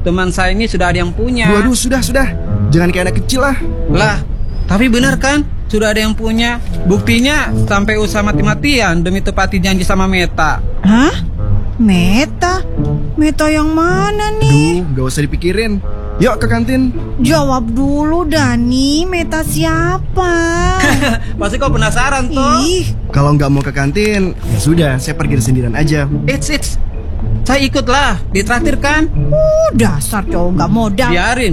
teman saya ini sudah ada yang punya. Waduh, sudah. Jangan kayak anak kecil lah. Lah, tapi benar kan? Sudah ada yang punya. Buktinya sampai usaha mati-matian demi tepati janji sama Meta. Hah? Meta? Meta yang mana nih? Duh, gak usah dipikirin. Yuk ke kantin. Jawab dulu Dani, Meta siapa? Pasti kau penasaran toh. Ih, Kalau nggak mau ke kantin, ya sudah, saya pergi sendirian aja. It's. Saya ikutlah, ditraktir kan? dasar cowok gak modal. Biarin,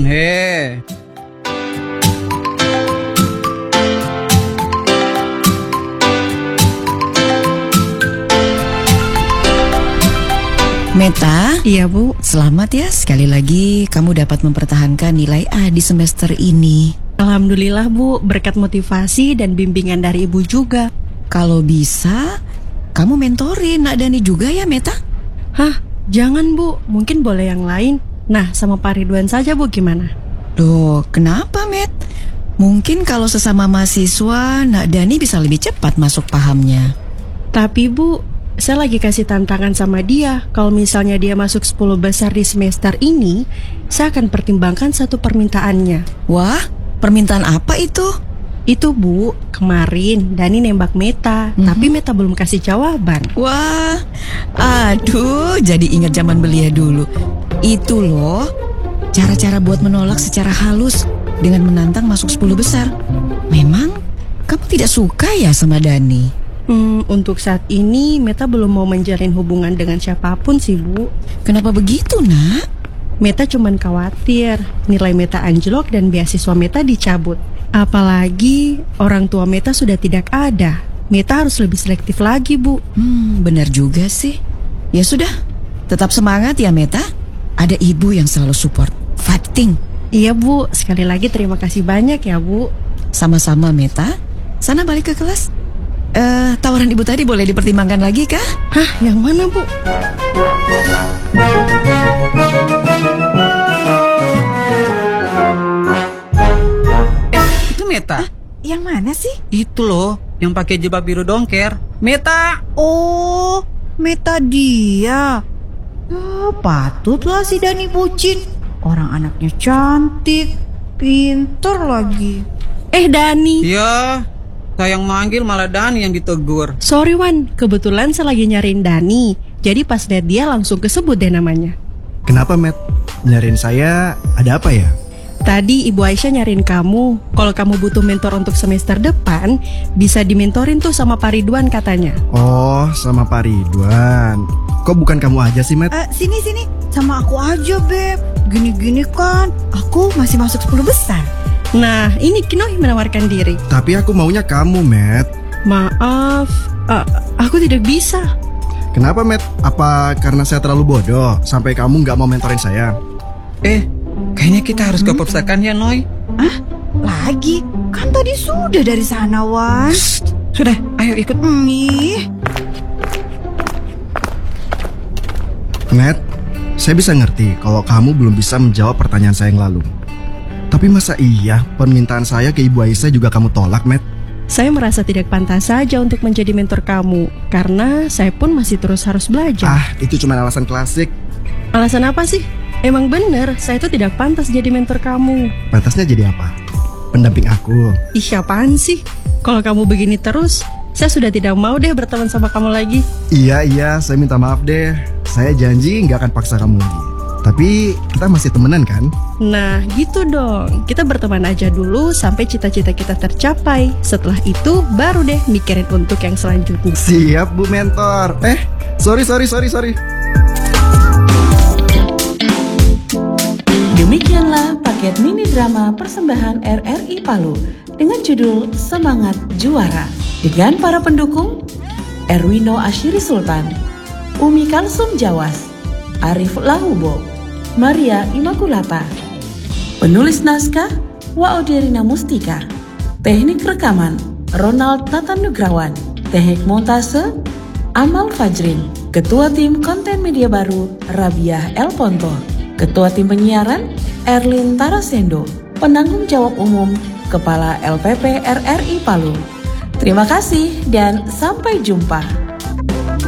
Meta, Iya Bu. selamat ya sekali lagi kamu dapat mempertahankan nilai A di semester ini. Alhamdulillah Bu, berkat motivasi dan bimbingan dari Ibu juga. Kalau bisa, kamu mentorin Nak Dani juga ya Meta? Hah, jangan Bu, mungkin boleh yang lain. Nah, sama Pak Ridwan saja Bu, gimana? Loh, kenapa Met? Mungkin kalau sesama mahasiswa, Nak Dani bisa lebih cepat masuk pahamnya. Tapi Bu, saya lagi kasih tantangan sama dia. Kalau misalnya dia masuk 10 besar di semester ini, saya akan pertimbangkan satu permintaannya. Wah, permintaan apa itu? Itu Bu, kemarin Dani nembak Meta, tapi Meta belum kasih jawaban. Wah, aduh, jadi ingat zaman belia dulu. Itu loh, cara-cara buat menolak secara halus dengan menantang masuk 10 besar. Memang kamu tidak suka ya sama Dani? Untuk saat ini Meta belum mau menjalin hubungan dengan siapapun sih Bu. Kenapa begitu, Nak? Meta cuman khawatir nilai Meta anjlok dan beasiswa Meta dicabut. Apalagi orang tua Meta sudah tidak ada. Meta harus lebih selektif lagi Bu. Benar juga sih. Ya sudah, tetap semangat ya Meta. Ada ibu yang selalu support. Fighting. Iya Bu, sekali lagi terima kasih banyak ya Bu. Sama-sama Meta. Sana balik ke kelas. Tawaran ibu tadi boleh dipertimbangkan lagi kah? Hah, yang mana Bu? Itu Meta. Yang mana sih? Itu loh, yang pakai jilbab biru dongker. Meta. Oh, Meta dia. Patutlah si Dani bucin. Orang anaknya cantik, pinter lagi. Dani. Ya, saya yang manggil malah Dani yang ditegur. Sorry Wan, kebetulan saya lagi nyariin Dani. Jadi pas lihat dia langsung kesebut deh namanya. Kenapa, Matt? Nyariin saya, ada apa ya? Tadi Ibu Aisyah nyariin kamu. Kalau kamu butuh mentor untuk semester depan, bisa dimentorin tuh sama Pak Ridwan katanya. Oh, sama Pak Ridwan. Kok bukan kamu aja sih, Matt? Sini, sama aku aja Beb. Gini-gini kan, aku masih masuk 10 besar. Nah, ini Kinoi menawarkan diri. Tapi aku maunya kamu, Matt. Maaf, aku tidak bisa. Kenapa, Matt? Apa karena saya terlalu bodoh sampai kamu nggak mau mentorin saya? Kayaknya kita harus ke perpustakaan ya, Noi. Lagi? Kan tadi sudah dari sana, Wan. Sudah, ayo ikut. Ih, Matt, saya bisa ngerti kalau kamu belum bisa menjawab pertanyaan saya yang lalu. Tapi masa iya permintaan saya ke Ibu Aisyah juga kamu tolak, Matt? Saya merasa tidak pantas saja untuk menjadi mentor kamu, karena saya pun masih terus harus belajar. Itu cuma alasan klasik. Alasan apa sih? Emang bener, saya itu tidak pantas jadi mentor kamu. Pantasnya jadi apa? Pendamping aku. Ih, apaan sih? Kalau kamu begini terus, saya sudah tidak mau deh berteman sama kamu lagi. Iya, saya minta maaf deh. Saya janji nggak akan paksa kamu lagi. Tapi kita masih temenan kan? Nah, gitu dong. Kita berteman aja dulu sampai cita-cita kita tercapai. Setelah itu, baru deh mikirin untuk yang selanjutnya. Siap, Bu Mentor. Sorry. Demikianlah paket mini drama persembahan RRI Palu dengan judul Semangat Juara dengan para pendukung Erwino Ashiri Sultan, Umi Kalsum Jawas, Arif Lahubo, Maria Imakulata. Penulis naskah Waoderina Mustika. Teknik rekaman Ronald Tatanugrawan. Teknik montase Amal Fajrin. Ketua tim konten media baru Rabiah El Ponto. Ketua tim penyiaran Erlin Tarasendo. Penanggung jawab umum Kepala LPP RRI Palu. Terima kasih dan sampai jumpa.